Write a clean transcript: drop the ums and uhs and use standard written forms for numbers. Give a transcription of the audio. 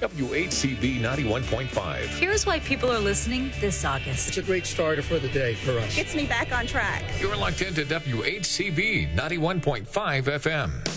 WHCB 91.5. Here's why people are listening this August. It's a great starter for the day for us. Gets me back on track. You're locked into WHCB 91.5 FM.